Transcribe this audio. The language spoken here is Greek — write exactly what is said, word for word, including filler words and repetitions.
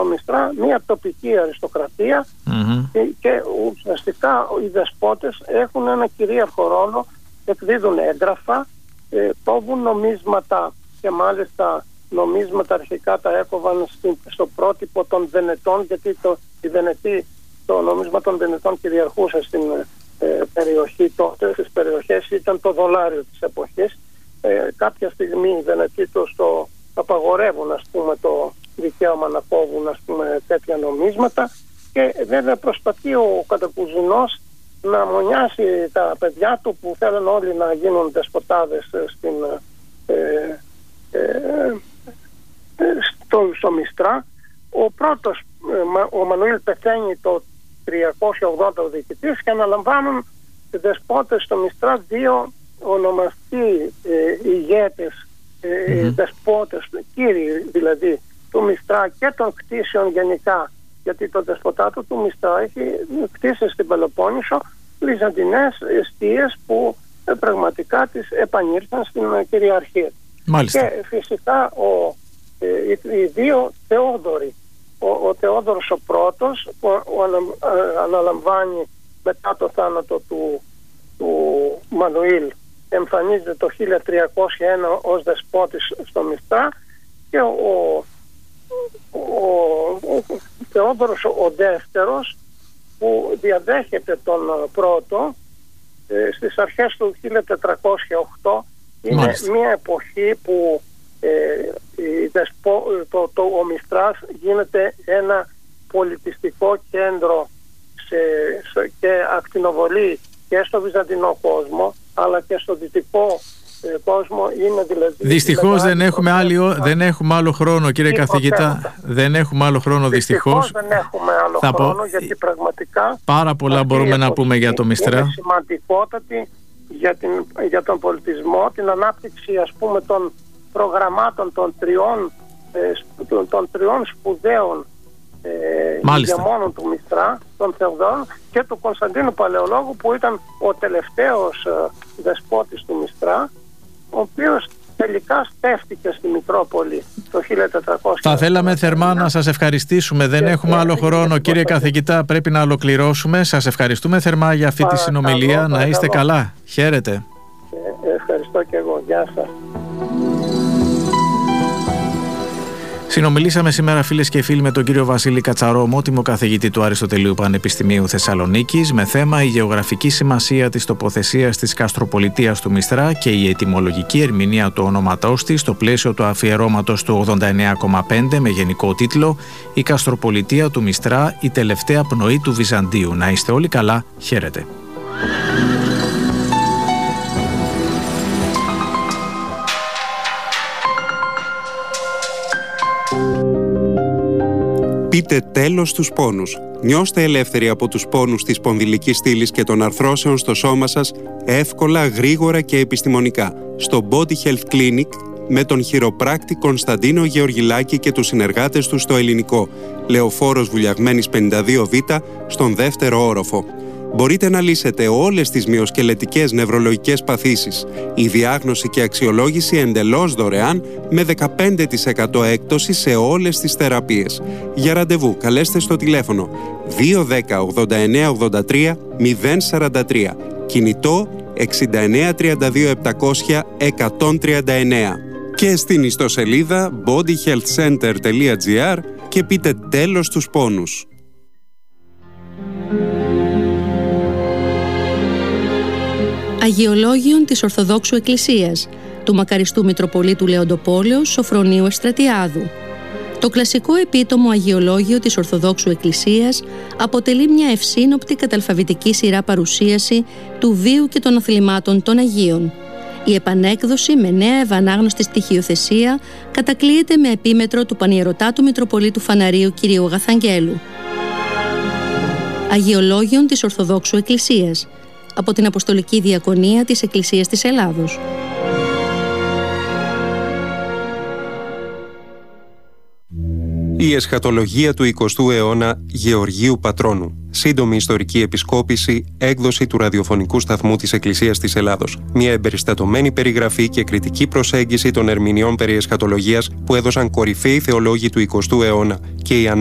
στο Μιστρά μια τοπική αριστοκρατία mm-hmm. και, και ουσιαστικά οι δεσπότες έχουν ένα κυρίαρχο ρόλο, εκδίδουν έγγραφα, ε, κόβουν νομίσματα και μάλιστα νομίσματα αρχικά τα έκοβαν στο πρότυπο των Βενετών, γιατί το, η Βενετή, το νομίσμα των Βενετών κυριαρχούσε στην ε, περιοχή τότε, στις περιοχές, ήταν το δολάριο της εποχής. Ε, κάποια στιγμή οι Βενετοί τους το απαγορεύουν, ας πούμε, το δικαίωμα να κόβουν, ας πούμε, τέτοια νομίσματα, και βέβαια προσπαθεί ο κατακουζινός να μονιάσει τα παιδιά του που θέλουν όλοι να γίνουν δεσποτάδες στην, ε, ε, στο, στο Μιστρά. Ο πρώτος, ε, ο Μανουήλ πεθαίνει το τριακόσια ογδόντα ο διοικητής, και αναλαμβάνουν οι δεσπότες στο Μιστρά δύο ονομαστοί ε, ηγέτες, ε, mm-hmm. δεσπότες, κύριοι δηλαδή του Μιστρά και των κτήσεων γενικά, γιατί το δεσποτάτο του Μιστρά έχει κτίσει στην Πελοπόννησο βυζαντινές εστίες που ε, πραγματικά τις επανήρθαν στην ε, κυριαρχία. Μάλιστα. Και φυσικά ο, ε, οι, οι δύο Θεόδωροι, ο, ο Θεόδωρος ο πρώτος που ο, ανα, ε, αναλαμβάνει μετά το θάνατο του, του Μανουήλ, εμφανίζεται το χίλια τριακόσια ένα ως δεσπότης στο Μιστρά, και ο, ο, ο, ο Θεόδωρος ο δεύτερος που διαδέχεται τον πρώτο ε, στις αρχές του χίλια τετρακόσια οκτώ. Είναι Μάλιστα. μια εποχή που ε, η δεσπο, το, το, ο Μιστράς γίνεται ένα πολιτιστικό κέντρο σε, σε, και ακτινοβολή και στο βυζαντινό κόσμο, αλλά και στο δυτικό ε, κόσμο. Είναι δηλαδή, δυστυχώς δεν έχουμε, άλλη, δεν έχουμε άλλο χρόνο, κύριε καθηγητά. Δεν έχουμε άλλο χρόνο, δυστυχώς. Δυστυχώς δεν έχουμε άλλο Θα χρόνο, πω... γιατί πραγματικά πάρα πολλά μπορούμε να πούμε για το Μιστρά. Είναι σημαντικότατη για, την, για τον πολιτισμό, την ανάπτυξη, ας πούμε, των προγραμμάτων των τριών, ε, των, των τριών σπουδαίων ε, ηγεμόνων του Μιστρά, των Θεοδόρων, και του Κωνσταντίνου Παλαιολόγου, που ήταν ο τελευταίος ε, δεσπότης του Μιστρά, ο οποίος τελικά στέφτηκε στη Μητρόπολη το χίλια τετρακόσια. Θα θέλαμε θερμά να σας ευχαριστήσουμε. Δεν έχουμε άλλο χρόνο, κύριε καθηγητά, πρέπει να ολοκληρώσουμε. Σας ευχαριστούμε θερμά για αυτή τη συνομιλία. Να είστε καλά. Χαίρετε. Ε, ευχαριστώ και εγώ. Γεια σας. Συνομιλήσαμε σήμερα, φίλες και φίλοι, με τον κύριο Βασίλη Κατσαρό, ομότιμο καθηγητή του Αριστοτελείου Πανεπιστημίου Θεσσαλονίκης, με θέμα η γεωγραφική σημασία της τοποθεσίας της καστροπολιτείας του Μιστρά και η ετυμολογική ερμηνεία του ονόματός της στο πλαίσιο του αφιερώματος του ογδόντα εννέα κόμμα πέντε με γενικό τίτλο «Η καστροπολιτεία του Μιστρά, η τελευταία πνοή του Βυζαντίου». Να είστε όλοι καλά. Χαίρετε. Πείτε τέλος στους πόνους. Νιώστε ελεύθεροι από τους πόνους της σπονδυλικής στήλης και των αρθρώσεων στο σώμα σας, εύκολα, γρήγορα και επιστημονικά. Στο Body Health Clinic με τον χειροπράκτη Κωνσταντίνο Γεωργιλάκη και τους συνεργάτες του στο Ελληνικό. Λεωφόρος Βουλιαγμένης πενήντα δύο Β, στον δεύτερο όροφο. Μπορείτε να λύσετε όλες τις μυοσκελετικές νευρολογικές παθήσεις. Η διάγνωση και αξιολόγηση εντελώς δωρεάν, με δεκαπέντε τοις εκατό έκπτωση σε όλες τις θεραπείες. Για ραντεβού καλέστε στο τηλέφωνο δύο ένα μηδέν ογδόντα εννέα ογδόντα τρία μηδέν σαράντα τρία. Κινητό εξήντα εννέα τριάντα δύο επτακόσια εκατόν τριάντα εννέα. Και στην ιστοσελίδα body health center τελεία gr και πείτε τέλος στους πόνους. Αγιολόγιον της Ορθοδόξου Εκκλησίας, του μακαριστού Μητροπολίτου Λεοντοπόλεως Σοφρονίου Ευστρατιάδου. Το κλασικό επίτομο Αγιολόγιο της Ορθοδόξου Εκκλησίας αποτελεί μια ευσύνοπτη καταλφαβητική σειρά παρουσίαση του βίου και των αθλημάτων των Αγίων. Η επανέκδοση με νέα ευανάγνωστη στοιχειοθεσία κατακλείεται με επίμετρο του Πανιερωτάτου Μητροπολίτου Φαναρίου κ. Γαθαγγέλου. Αγιολόγιον της Ορθοδόξου Εκκλησίας, από την Αποστολική Διακονία της Εκκλησίας της Ελλάδος. Η εσχατολογία του εικοστού αιώνα Γεωργίου Πατρώνου. Σύντομη ιστορική επισκόπηση, έκδοση του ραδιοφωνικού σταθμού της Εκκλησίας της Ελλάδος. Μια εμπεριστατωμένη περιγραφή και κριτική προσέγγιση των ερμηνεών περί εσχατολογίας που έδωσαν κορυφαίοι θεολόγοι του εικοστού αιώνα και η